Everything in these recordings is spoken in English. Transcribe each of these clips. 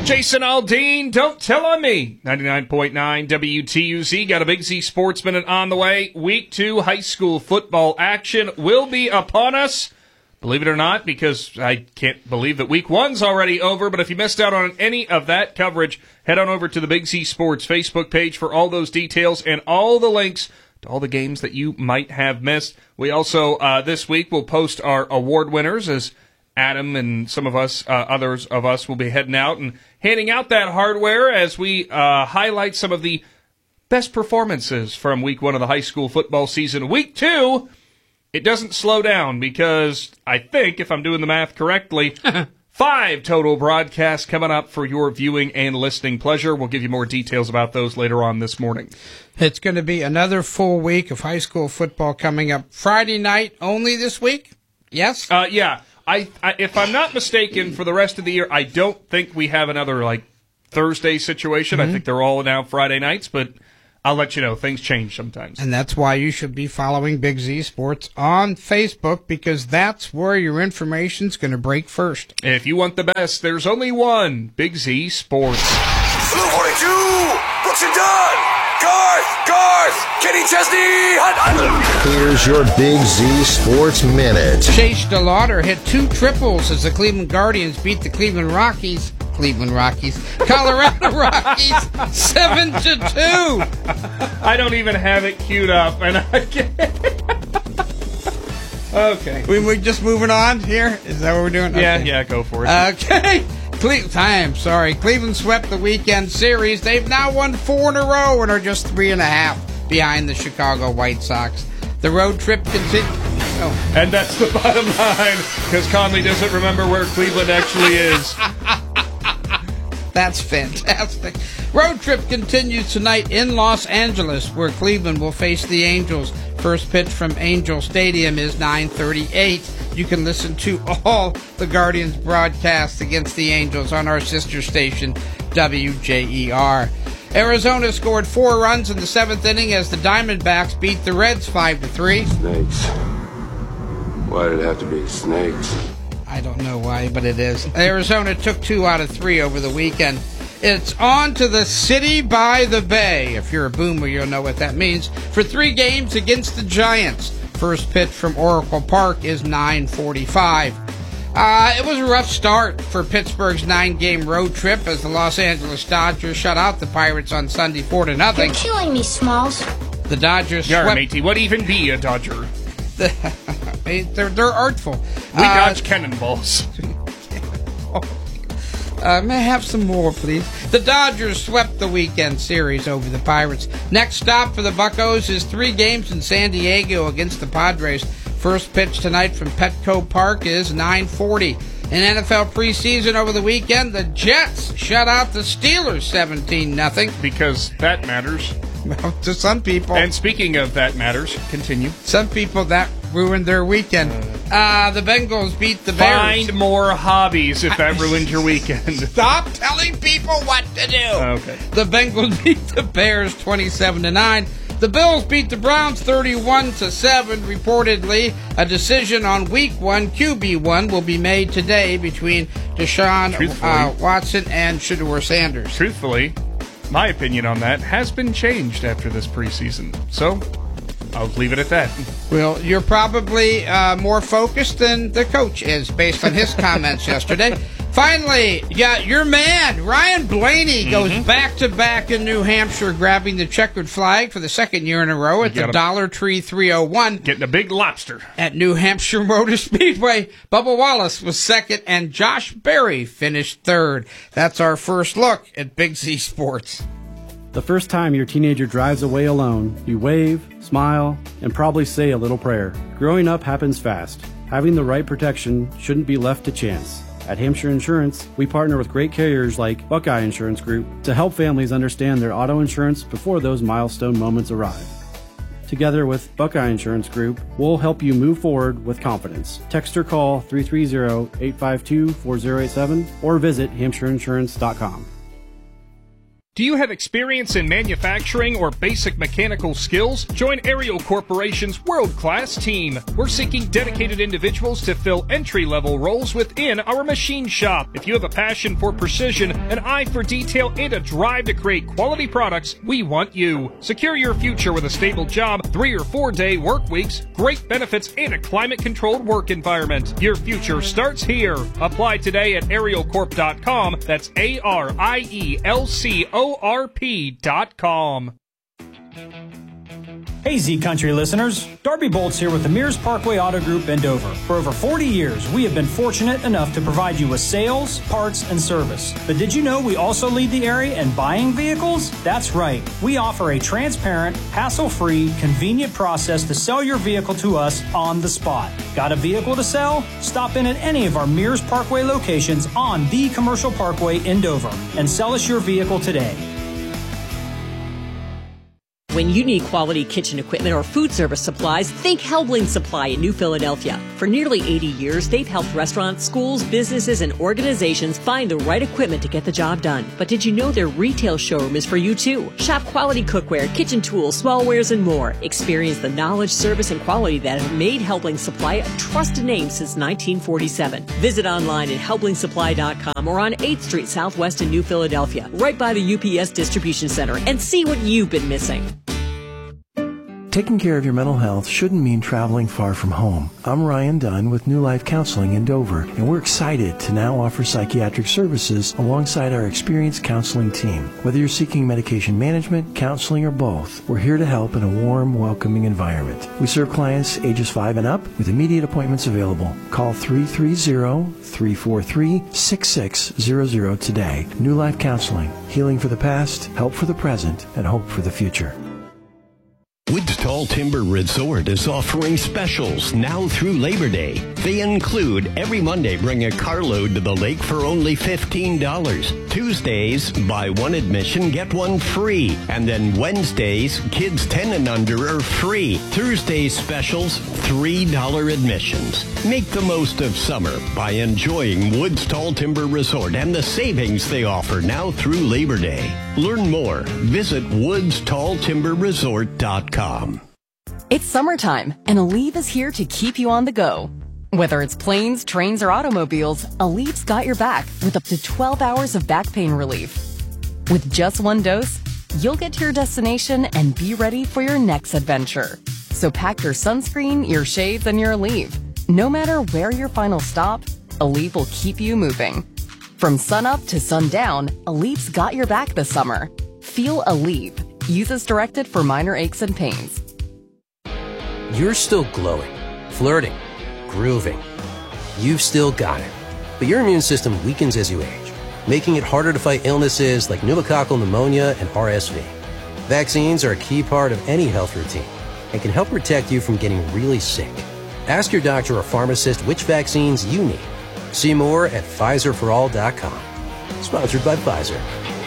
Jason Aldean, don't tell on me. 99.9 WTUZ, got a Big Z Sports Minute on the way. Week 2 high school football action will be upon us. Believe it or not, because I can't believe that Week 1's already over, but if you missed out on any of that coverage, head on over to the Big Z Sports Facebook page for all those details and all the links to all the games that you might have missed. We also, this week, will post our award winners as Adam and some of us, others of us, will be heading out and handing out that hardware as we highlight some of the best performances from Week 1 of the high school football season. Week 2, it doesn't slow down because I think, if I'm doing the math correctly, 5 total broadcasts coming up for your viewing and listening pleasure. We'll give you more details about those later on this morning. It's going to be another full week of high school football coming up. Friday night only this week? Yes? Yeah. I if I'm not mistaken, for the rest of the year, I don't think we have another Thursday situation. I think they're all now Friday nights, but I'll let you know. Things change sometimes. And that's why you should be following Big Z Sports on Facebook, because that's where your information's going to break first. If you want the best, there's only one, Big Z Sports. Blue 42, Brooks and Dunn. Garth, Kenny Chesney, Hunt. Here's your Big Z Sports Minute. Chase DeLauder hit 2 triples as the Cleveland Guardians beat the Cleveland Rockies, Colorado Rockies, 7-2. I don't even have it queued up, and I can't. Okay. We just moving on here? Is that what we're doing? Okay. Yeah, go for it. Okay. Cleveland swept the weekend series. They've now won 4 in a row and are just 3.5 behind the Chicago White Sox. The road trip continues. Oh. And that's the bottom line, because Conley doesn't remember where Cleveland actually is. That's fantastic. Road trip continues tonight in Los Angeles, where Cleveland will face the Angels. First pitch from Angel Stadium is 9:38. You can listen to all the Guardians broadcasts against the Angels on our sister station, WJER. Arizona scored 4 runs in the 7th inning as the Diamondbacks beat the Reds 5-3. Snakes. Why did it have to be snakes? I don't know why, but it is. Arizona took 2 out of 3 over the weekend. It's on to the city by the bay. If you're a boomer, you'll know what that means. For 3 games against the Giants. First pitch from Oracle Park is 9:45. It was a rough start for Pittsburgh's 9-game road trip as the Los Angeles Dodgers shut out the Pirates on Sunday 4-0. You're killing me, Smalls. The Dodgers Yarr, matey, what even be a Dodger? They're artful. We dodge cannonballs. May I have some more, please? The Dodgers swept the weekend series over the Pirates. Next stop for the Buccos is 3 games in San Diego against the Padres. First pitch tonight from Petco Park is 9:40. In NFL preseason over the weekend, the Jets shut out the Steelers 17-0. Because that matters. Well, to some people. And speaking of that matters, continue. Some people, that ruined their weekend. The Bengals beat the Bears. Find more hobbies if that ruined your weekend. Stop telling people what to do. Okay. The Bengals beat the Bears 27-9. The Bills beat the Browns 31-7. Reportedly, a decision on Week 1 QB1 will be made today between Deshaun Watson and Shedeur Sanders. Truthfully, my opinion on that has been changed after this preseason. So, I'll leave it at that. Well, you're probably more focused than the coach is based on his comments yesterday. Finally, your man, Ryan Blaney, goes back-to-back in New Hampshire, grabbing the checkered flag for the 2nd year in a row at the Dollar Tree 301. Getting a big lobster. At New Hampshire Motor Speedway, Bubba Wallace was 2nd, and Josh Berry finished 3rd. That's our first look at Big Z Sports. The first time your teenager drives away alone, you wave, smile, and probably say a little prayer. Growing up happens fast. Having the right protection shouldn't be left to chance. At Hampshire Insurance, we partner with great carriers like Buckeye Insurance Group to help families understand their auto insurance before those milestone moments arrive. Together with Buckeye Insurance Group, we'll help you move forward with confidence. Text or call 330-852-4087 or visit HampshireInsurance.com. Do you have experience in manufacturing or basic mechanical skills? Join Ariel Corporation's world-class team. We're seeking dedicated individuals to fill entry-level roles within our machine shop. If you have a passion for precision, an eye for detail, and a drive to create quality products, we want you. Secure your future with a stable job, 3 or 4 day work weeks, great benefits, and a climate-controlled work environment. Your future starts here. Apply today at arielcorp.com. That's ARIELCORP.com. Hey Z Country listeners, Darby Bolts here with the Mears Parkway Auto Group in Dover. For over 40 years, we have been fortunate enough to provide you with sales, parts, and service. But did you know we also lead the area in buying vehicles? That's right. We offer a transparent, hassle-free, convenient process to sell your vehicle to us on the spot. Got a vehicle to sell? Stop in at any of our Mears Parkway locations on the Commercial Parkway in Dover and sell us your vehicle today. When you need quality kitchen equipment or food service supplies, think Helbling Supply in New Philadelphia. For nearly 80 years, they've helped restaurants, schools, businesses, and organizations find the right equipment to get the job done. But did you know their retail showroom is for you too? Shop quality cookware, kitchen tools, smallwares, and more. Experience the knowledge, service, and quality that have made Helbling Supply a trusted name since 1947. Visit online at helblingsupply.com or on 8th Street Southwest in New Philadelphia, right by the UPS Distribution Center, and see what you've been missing. Taking care of your mental health shouldn't mean traveling far from home. I'm Ryan Dunn with New Life Counseling in Dover, and we're excited to now offer psychiatric services alongside our experienced counseling team. Whether you're seeking medication management, counseling, or both, we're here to help in a warm, welcoming environment. We serve clients ages 5 and up with immediate appointments available. Call 330-343-6600 today. New Life Counseling, healing for the past, help for the present, and hope for the future. Woods Tall Timber Resort is offering specials now through Labor Day. They include every Monday bring a carload to the lake for only $15. Tuesdays, buy one admission, get one free. And then Wednesdays, kids 10 and under are free. Thursday specials, $3 admissions. Make the most of summer by enjoying Woods Tall Timber Resort and the savings they offer now through Labor Day. Learn more. Visit woodstalltimberresort.com. It's summertime, and Aleve is here to keep you on the go. Whether it's planes, trains, or automobiles, Aleve's got your back with up to 12 hours of back pain relief. With just one dose, you'll get to your destination and be ready for your next adventure. So pack your sunscreen, your shades, and your Aleve. No matter where your final stop, Aleve will keep you moving. From sunup to sundown, Aleve's got your back this summer. Feel Aleve. Use as directed for minor aches and pains. You're still glowing, flirting, grooving. You've still got it. But your immune system weakens as you age, making it harder to fight illnesses like pneumococcal pneumonia and RSV. Vaccines are a key part of any health routine and can help protect you from getting really sick. Ask your doctor or pharmacist which vaccines you need. See more at PfizerForAll.com. Sponsored by Pfizer.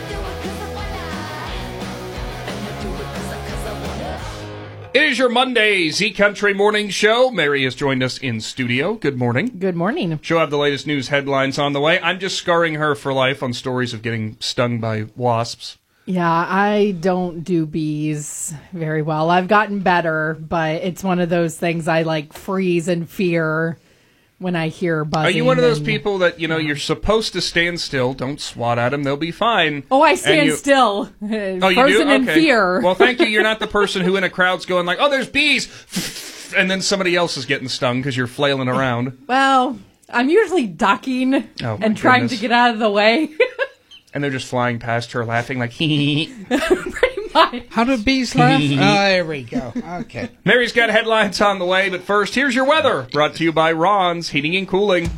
It is your Monday Z Country Morning Show. Mary has joined us in studio. Good morning. Good morning. She'll have the latest news headlines on the way. I'm just scarring her for life on stories of getting stung by wasps. Yeah, I don't do bees very well. I've gotten better, but it's one of those things I like freeze in fear when I hear buzzing. Are you one of those people that, you know, you're supposed to stand still? Don't swat at them. They'll be fine. Oh, I stand still. Oh, you frozen do? in fear. Well, thank you. You're not the person who in a crowd's going like, oh, there's bees. And then somebody else is getting stung because you're flailing around. Well, I'm usually ducking and trying to get out of the way. And they're just flying past her laughing like, hee. Pretty much. How do bees laugh? Oh, there we go. Okay. Mary's got headlines on the way, but first, here's your weather. Brought to you by Ron's Heating and Cooling.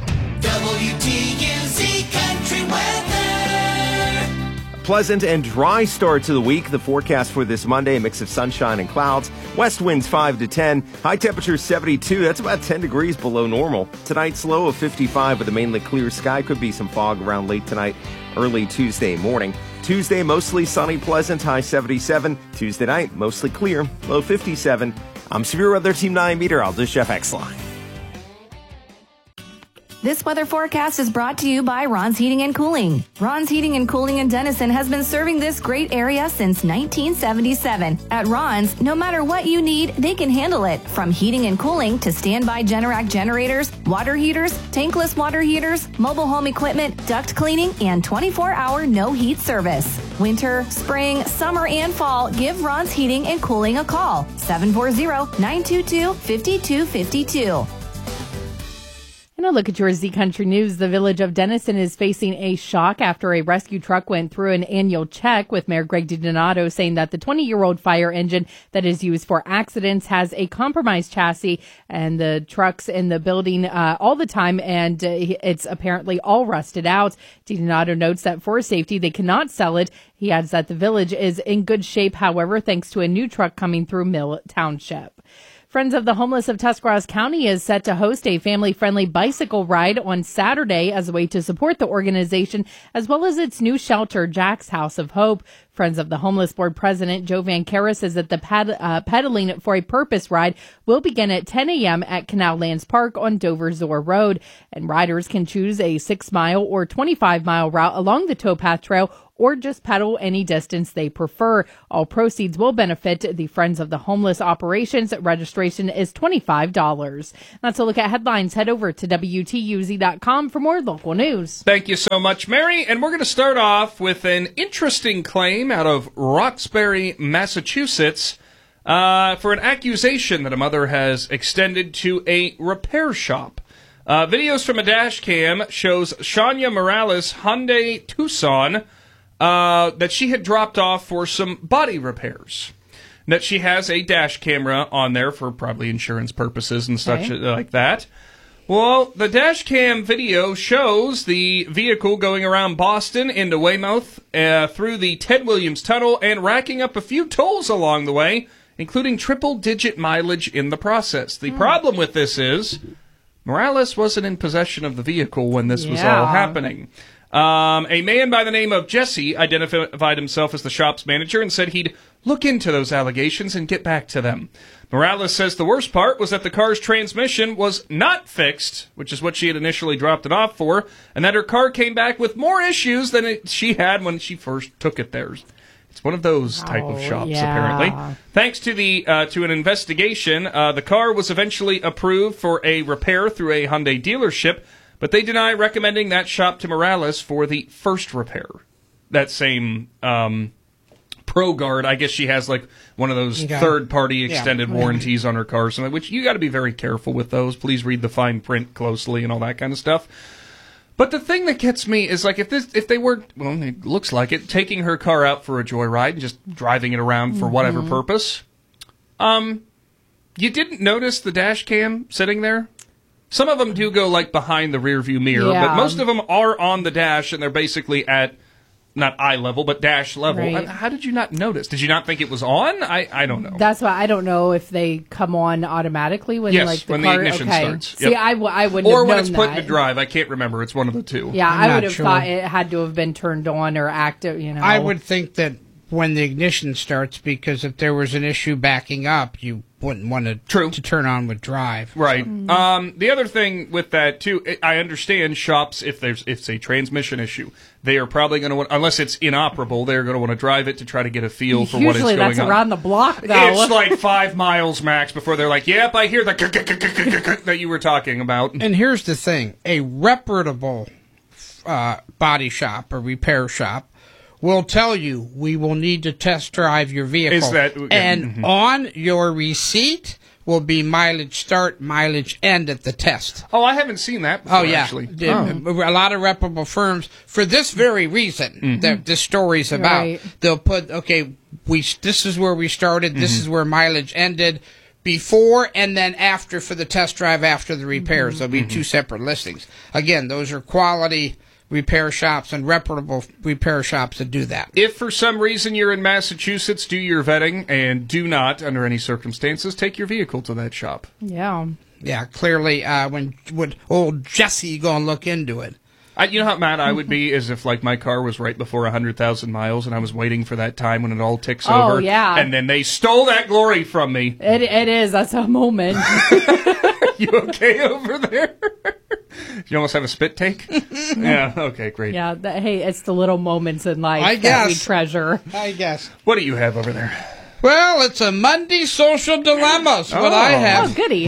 WTUZ Country Weather. Pleasant and dry start to the week. The forecast for this Monday, a mix of sunshine and clouds. West winds 5 to 10. High temperature 72. That's about 10 degrees below normal. Tonight's low of 55 with a mainly clear sky. Could be some fog around late tonight, early Tuesday morning. Tuesday, mostly sunny, pleasant, high 77. Tuesday night, mostly clear, low 57. I'm Severe Weather Team 9 meteorologist Jeff Exline. This weather forecast is brought to you by Ron's Heating and Cooling. Ron's Heating and Cooling in Denison has been serving this great area since 1977. At Ron's, no matter what you need, they can handle it. From heating and cooling to standby Generac generators, water heaters, tankless water heaters, mobile home equipment, duct cleaning, and 24-hour no-heat service. Winter, spring, summer, and fall, give Ron's Heating and Cooling a call. 740-922-5252. And a look at your Z Country News. The village of Denison is facing a shock after a rescue truck went through an annual check, with Mayor Greg DiDonato saying that the 20-year-old fire engine that is used for accidents has a compromised chassis, and the truck's in the building all the time, and it's apparently all rusted out. DiDonato notes that for safety, they cannot sell it. He adds that the village is in good shape, however, thanks to a new truck coming through Mill Township. Friends of the Homeless of Tuscarawas County is set to host a family-friendly bicycle ride on Saturday as a way to support the organization, as well as its new shelter, Jack's House of Hope. Friends of the Homeless Board President Joe Van Kara says that the Pedaling for a Purpose ride will begin at 10 a.m. at Canal Lands Park on Dover-Zor Road, and riders can choose a 6-mile or 25-mile route along the towpath trail or just pedal any distance they prefer. All proceeds will benefit the Friends of the Homeless operations. Registration is $25. That's a look at headlines. Head over to WTUZ.com for more local news. Thank you so much, Mary. And we're going to start off with an interesting claim out of Roxbury, Massachusetts, for an accusation that a mother has extended to a repair shop. Videos from a dash cam shows Shania Morales' Hyundai Tucson that she had dropped off for some body repairs. That she has a dash camera on there for probably insurance purposes and such like that. Well, the dash cam video shows the vehicle going around Boston into Weymouth through the Ted Williams Tunnel and racking up a few tolls along the way, including triple-digit mileage in the process. The problem with this is Morales wasn't in possession of the vehicle when this was all happening. A man by the name of Jesse identified himself as the shop's manager and said he'd look into those allegations and get back to them. Morales says the worst part was that the car's transmission was not fixed, which is what she had initially dropped it off for, and that her car came back with more issues than she had when she first took it there. It's one of those type of shops, apparently. Thanks to to an investigation, the car was eventually approved for a repair through a Hyundai dealership, but they deny recommending that shop to Morales for the first repair. That same ProGuard, I guess she has like one of those third-party extended warranties on her car, which you got to be very careful with those. Please read the fine print closely and all that kind of stuff. But the thing that gets me is like if they were, well, it looks like it, taking her car out for a joyride and just driving it around for whatever purpose. You didn't notice the dash cam sitting there? Some of them do go like behind the rear view mirror, but most of them are on the dash and they're basically at not eye level, but dash level. Right. How did you not notice? Did you not think it was on? I don't know. That's why I don't know if they come on automatically when yes, like the when car, the ignition starts. See, I wouldn't or have when known it's put that. into drive. I can't remember. It's one of the two. Yeah, I would have thought it had to have been turned on or active. You know, I would think that when the ignition starts, because if there was an issue backing up, you wouldn't want to turn on with drive. Right. The other thing with that too, I understand shops if it's a transmission issue, they are probably going to want, unless it's inoperable, they're going to want to drive it to try to get a feel for what is going on. Usually that's around the block, though. It's like 5 miles max before they're like, "Yep, I hear the that you were talking about." And here's the thing: a reputable body shop or repair shop will tell you we will need to test drive your vehicle. Is that, and on your receipt will be mileage start, mileage end at the test. Oh, I haven't seen that before, actually. A lot of reputable firms, for this very reason that this story's about, they'll put, this is where we started, this is where mileage ended, before and then after for the test drive after the repairs. There'll be two separate listings. Again, those are quality repair shops and reputable repair shops that do that. If for some reason you're in Massachusetts, do your vetting and do not, under any circumstances, take your vehicle to that shop. Yeah. Yeah, clearly, when old Jesse go and look into it. You know how mad I would be is if like my car was right before 100,000 miles and I was waiting for that time when it all ticks over. Yeah. And then they stole that glory from me. It is. That's a moment. You okay over there? You almost have a spit take? Yeah, okay, great. Yeah, hey, it's the little moments in life I that we guess. treasure. I guess. What do you have over there? Well, it's a Monday social dilemma's what I have. Oh, goody.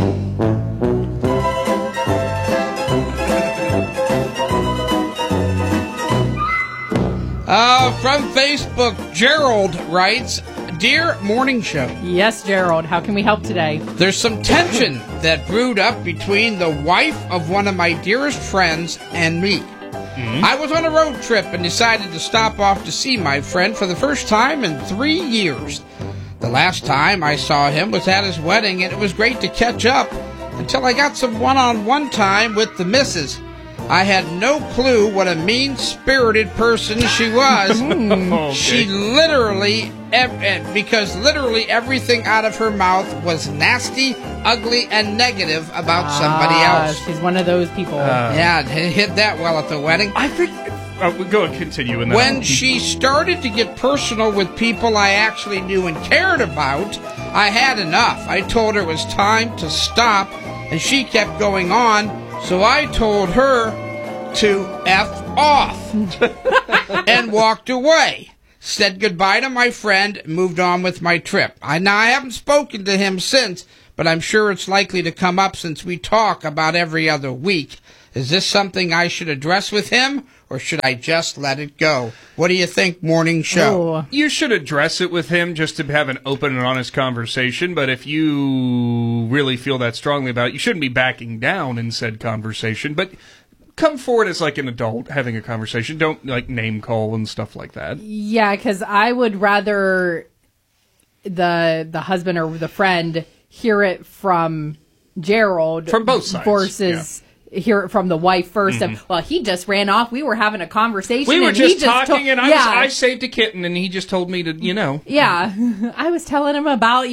From Facebook, Gerald writes, Dear Morning Show. Yes, Gerald. How can we help today? There's some tension that brewed up between the wife of one of my dearest friends and me. I was on a road trip and decided to stop off to see my friend for the first time in 3 years. The last time I saw him was at his wedding, and it was great to catch up until I got some one-on-one time with the missus. I had no clue what a mean-spirited person she was. Okay. She literally, because literally everything out of her mouth was nasty, ugly, and negative about somebody else. She's one of those people. Yeah, it hit that well at the wedding. I think... we'll go and continue. And then When she started to get personal with people I actually knew and cared about, I had enough. I told her it was time to stop, and she kept going on. So I told her to F off and walked away. Said goodbye to my friend, moved on with my trip. I haven't spoken to him since, but I'm sure it's likely to come up since we talk about every other week. Is this something I should address with him, or should I just let it go? What do you think, Morning Show? Ooh. You should address it with him just to have an open and honest conversation, but if you really feel that strongly about it, you shouldn't be backing down in said conversation, but come forward as like an adult having a conversation. Don't like name call and stuff like that. Yeah, because I would rather the husband or the friend hear it from Gerald. From both sides. Versus... hear it from the wife first. And, well, he just ran off. We were having a conversation. We were and he just talking, and yeah. I saved a kitten, and he just told me to, Yeah, I was telling him about,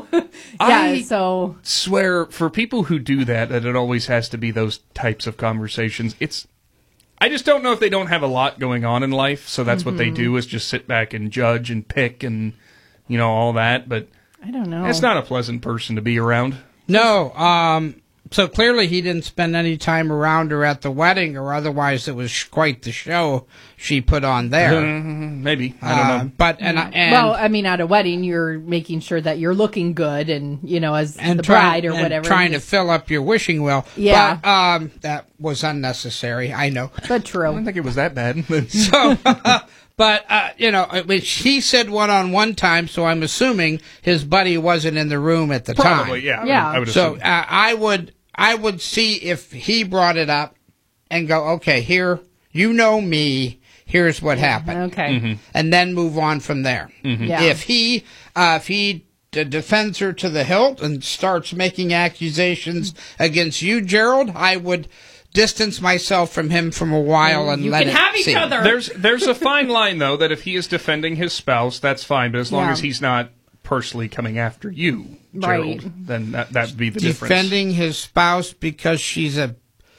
so swear, for people who do that it always has to be those types of conversations. I just don't know if they don't have a lot going on in life, so that's what they do, is just sit back and judge and pick and, all that, but I don't know. It's not a pleasant person to be around. No, so clearly he didn't spend any time around her at the wedding, or otherwise it was quite the show she put on there. Maybe. I don't know. But well, I mean, at a wedding, you're making sure that you're looking good, and as the bride or whatever, trying to fill up your wishing well. Yeah, but that was unnecessary. I know, but true. I don't think it was that bad. So. But, he said one-on-one time, so I'm assuming his buddy wasn't in the room at the time. Probably, yeah. Yeah. I would so assume. I would see if he brought it up and go, okay, here, me, here's what happened. Okay. And then move on from there. Yeah. If he defends her to the hilt and starts making accusations against you, Gerald, I would distance myself from him for a while and you let can it have each see. other. There's a fine line, though, that if he is defending his spouse, that's fine, but as long as he's not personally coming after you, Gerald, then that would be the difference. Defending his spouse because she's a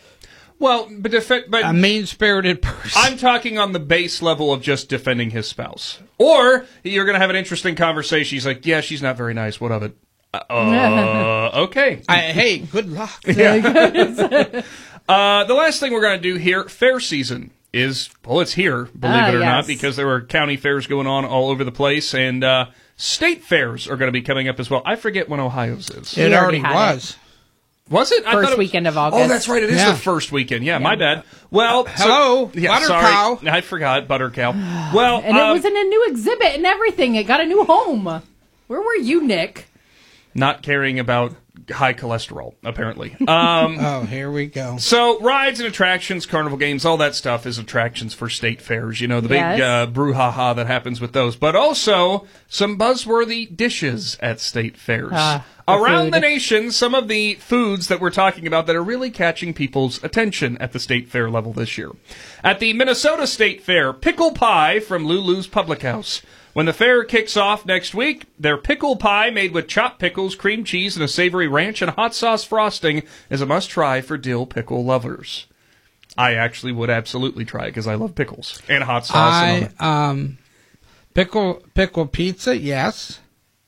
mean-spirited person. I'm talking on the base level of just defending his spouse. Or you're going to have an interesting conversation. He's like, yeah, she's not very nice. What of it? Okay. Hey, good luck. The last thing we're going to do here, fair season is, it's here, believe it or not, because there are county fairs going on all over the place, and state fairs are going to be coming up as well. I forget when Ohio's is. It already was. Was it? First weekend of August. Oh, that's right. It is the first weekend. Yeah, my bad. Well, hello, Butter Cow. I forgot, Butter Cow. Well, and it was in a new exhibit and everything. It got a new home. Where were you, Nick? Not caring about high cholesterol, apparently. Oh, here we go. So, rides and attractions, carnival games, all that stuff is attractions for state fairs. The big brouhaha that happens with those. But also, some buzzworthy dishes at state fairs. Around the nation, some of the foods that we're talking about that are really catching people's attention at the state fair level this year. At the Minnesota State Fair, pickle pie from Lulu's Public House. When the fair kicks off next week, their pickle pie made with chopped pickles, cream cheese, and a savory ranch and hot sauce frosting is a must-try for dill pickle lovers. I actually would absolutely try it because I love pickles and hot sauce. Pickle pizza, yes.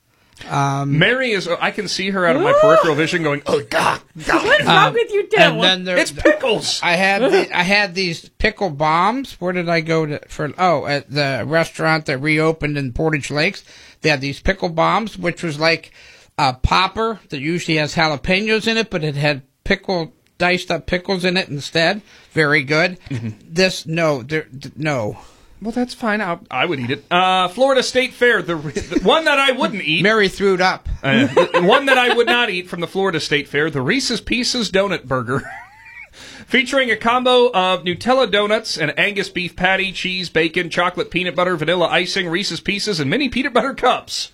Mary is. I can see her out of my peripheral vision going, "Oh God, What's wrong with you, Dylan? And then it's pickles." I had these pickle bombs. Where did I go to at the restaurant that reopened in Portage Lakes. They had these pickle bombs, which was like a popper that usually has jalapenos in it, but it had diced up pickles in it instead. Very good. This no. Well, that's fine. I would eat it. Florida State Fair, the one that I wouldn't eat. Mary threw it up. One that I would not eat from the Florida State Fair, the Reese's Pieces Donut Burger. Featuring a combo of Nutella donuts, an Angus beef patty, cheese, bacon, chocolate, peanut butter, vanilla icing, Reese's Pieces, and mini peanut butter cups.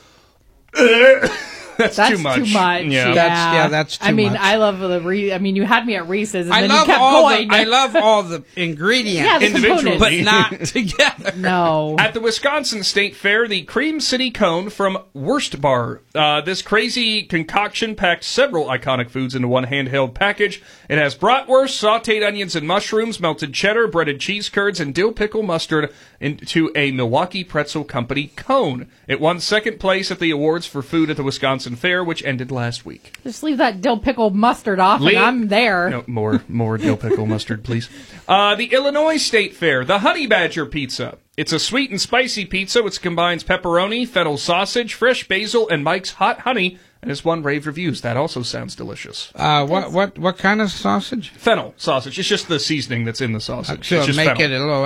That's too much. Yeah, that's too much. I mean, I love the you had me at Reese's, and I then love you kept all going. I love all the ingredients individually, but not together. No. At the Wisconsin State Fair, the Cream City Cone from Wurst Bar. This crazy concoction packed several iconic foods into one handheld package. It has bratwurst, sautéed onions and mushrooms, melted cheddar, breaded cheese curds, and dill pickle mustard into a Milwaukee Pretzel Company cone. It won second place at the awards for food at the Wisconsin Fair, which ended last week. Just leave that dill pickle mustard off, and I'm there. No, more dill pickle mustard, please. The Illinois State Fair, the Honey Badger Pizza. It's a sweet and spicy pizza which combines pepperoni, fennel sausage, fresh basil, and Mike's hot honey, and has won rave reviews. That also sounds delicious. What kind of sausage? Fennel sausage. It's just the seasoning that's in the sausage. So it's just make fennel. it a little